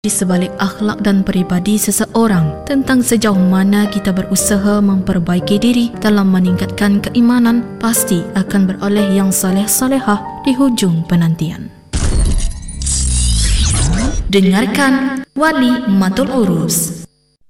di sebalik akhlak dan peribadi seseorang, tentang sejauh mana kita berusaha memperbaiki diri dalam meningkatkan keimanan, pasti akan beroleh yang saleh-salehah di hujung penantian. Dengarkan Wali Matul Urus.